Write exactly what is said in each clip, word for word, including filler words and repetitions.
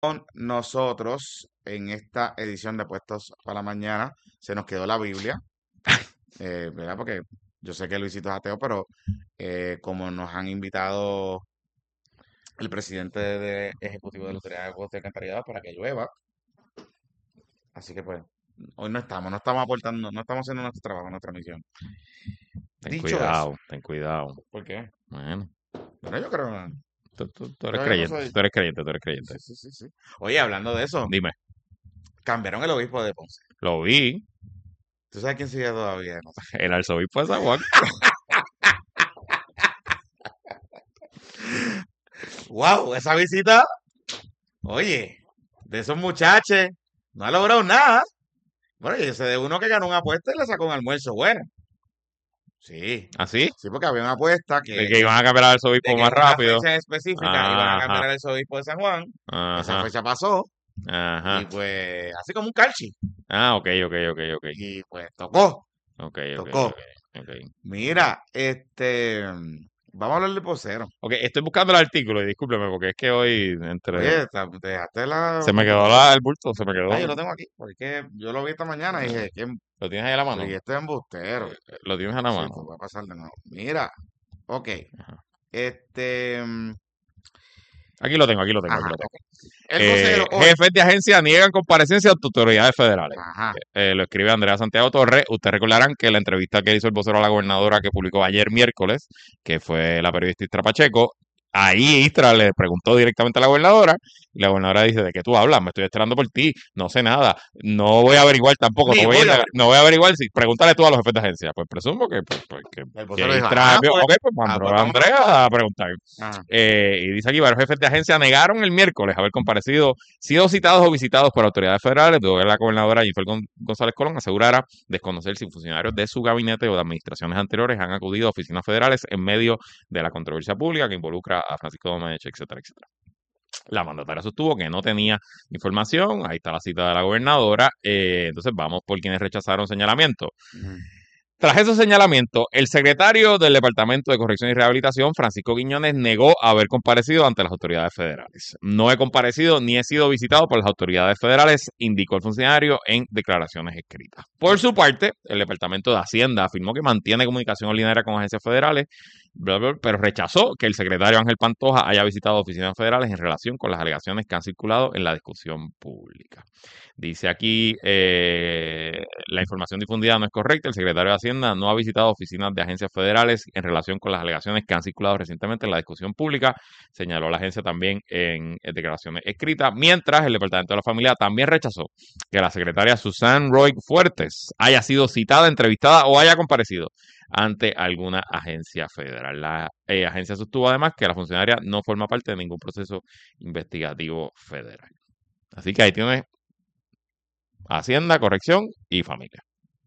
Con nosotros en esta edición de Puestos para la Mañana se nos quedó la Biblia, eh, ¿verdad? Porque yo sé que Luisito es ateo, pero eh, como nos han invitado el presidente de, ejecutivo de la Autoridad de Aguas de Alcantarillado para que llueva, así que pues hoy no estamos, no estamos aportando, no estamos haciendo nuestro trabajo, nuestra misión. Ten Dicho eso, cuidado, ten cuidado. ¿por qué? Bueno, Bueno, yo creo, tú, tú- tú eres yo, yo no creyente, soy, tú eres creyente, tú eres creyente. sí, sí, sí, sí. Oye, hablando de eso, Dime, cambiaron el obispo de Ponce. lo vi, ¿Tú sabes quién sigue todavía? No sé. el arzobispo de San Juan. ¡Wow! Esa visita. Oye, de esos muchachos, no ha logrado nada. Bueno, yo sé de uno que ganó una apuesta y le sacó un almuerzo bueno. Sí, ¿Así? sí, porque había una apuesta De que, que iban a cambiar al de arzobispo que más en una rápido. fecha específica iban a cambiar Ajá, al arzobispo de San Juan. Esa ajá, fecha pasó y ajá. pues así como un calchi. Ah, ok, ok, ok, ok. Y pues tocó, Ok, ok, tocó. ok, ok. Mira, este, vamos a hablar de posero. Ok, estoy buscando el artículo y discúlpeme porque es que hoy entre... Oye, te te dejaste la Se me quedó computadora. la- el bulto, se me Ah, quedó. yo lo tengo aquí, porque yo lo vi esta mañana y eh, dije, ¿quién? ¿Lo tienes ahí a la Pero y mano? este embustero. Lo tienes a la Sí, te mano. voy a pasar de nuevo. Mira, ok. Ajá. Este, mm, Aquí lo tengo, aquí lo tengo, aquí ajá, lo tengo. ok. El Eh, vocero hoy, jefes de agencia niegan comparecencia ante autoridades federales. ajá, Eh, lo escribe Andrea Santiago Torres. Ustedes recordarán que la entrevista que hizo el vocero a la gobernadora que publicó ayer miércoles, que fue la periodista Istra Pacheco, ahí Istra le preguntó directamente a la gobernadora y la gobernadora dice, ¿de qué tú hablas? Me estoy esperando por ti, no sé nada, no voy a averiguar tampoco, no ni voy a, voy a indagar- no averiguar. voy a averiguar, si, pregúntale tú a los jefes de agencia. Pues presumo que, pues, pues, que, El vocero que dijo, Istra, ah, vio- pues, ok, pues ah, mandó pues a vamos a Andrea preguntarle. a preguntar. Ajá, Eh, y dice aquí, varios jefes de agencia negaron el miércoles haber comparecido, sido citados o visitados por autoridades federales, luego que la gobernadora Jennifer Gon- González Colón asegurara desconocer si funcionarios de su gabinete o de administraciones anteriores han acudido a oficinas federales en medio de la controversia pública que involucra a Francisco Domínguez, etcétera, etcétera. La mandataria sostuvo que no tenía información, ahí está la cita de la gobernadora, eh, entonces vamos por quienes rechazaron señalamiento. ujú. Tras esos señalamientos, el secretario del Departamento de Corrección y Rehabilitación, Francisco Quiñones, negó haber comparecido ante las autoridades federales. No he comparecido ni he sido visitado por las autoridades federales, indicó el funcionario en declaraciones escritas. Por Ok. su parte, el Departamento de Hacienda afirmó que mantiene comunicación ordinaria con agencias federales, bla, bla, pero rechazó que el secretario Ángel Pantoja haya visitado oficinas federales en relación con las alegaciones que han circulado en la discusión pública. Dice aquí, eh, la información difundida no es correcta. El secretario de Hacienda no ha visitado oficinas de agencias federales en relación con las alegaciones que han circulado recientemente en la discusión pública, señaló la agencia también en, en declaraciones escritas, mientras el Departamento de la Familia también rechazó que la secretaria Susan Roy Fuertes haya sido citada, entrevistada o haya comparecido ante alguna agencia federal. La eh, agencia sostuvo además que la funcionaria no forma parte de ningún proceso investigativo federal. Así que ahí tienes Hacienda, corrección y familia.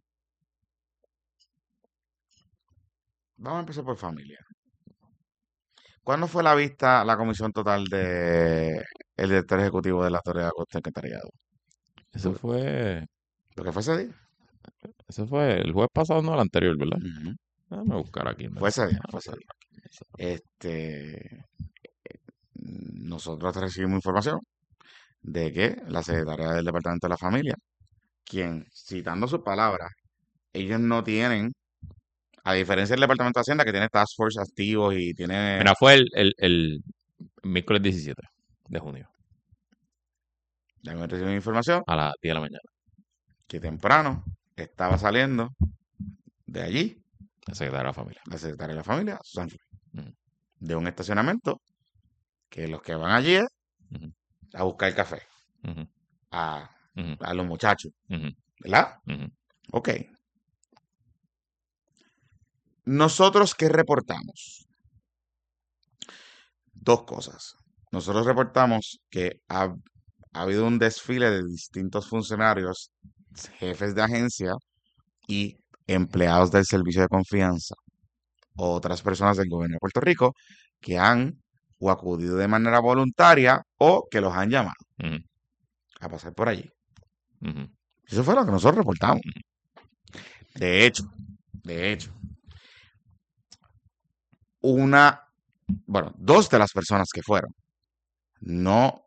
Vamos a empezar por familia. ¿Cuándo fue la vista, la comisión total de el director ejecutivo de la Autoridad de Costa Secretariado? Eso Lo, fue, lo que fue ese día. eso fue el jueves pasado, no el anterior, ¿verdad? Ujú. Déjame buscar aquí en Fue ese día, déjame fue ese buscarlo día. aquí. Este, nosotros recibimos información de que la secretaria del Departamento de la Familia, quien, citando sus palabras, ellos no tienen, a diferencia del Departamento de Hacienda, que tiene Task Force activos y tiene, Mira, fue el, el, el miércoles diecisiete de junio también recibimos información a las diez de la mañana. que temprano estaba saliendo de allí La secretaria de la familia. la secretaria de la Familia, Susan Ruiz, Ujú, de un estacionamiento que los que van allí es ujú, a buscar café, ujú, a, ujú, a los muchachos, ujú, ¿verdad? ujú. Ok. ¿Nosotros qué reportamos? Dos cosas. Nosotros reportamos que ha, ha habido un desfile de distintos funcionarios, jefes de agencia y empleados del servicio de confianza, otras personas del gobierno de Puerto Rico que han o acudido de manera voluntaria o que los han llamado Ujú, a pasar por allí. ujú, Eso fue lo que nosotros reportamos. ujú. De hecho, de hecho, una, bueno, dos de las personas que fueron no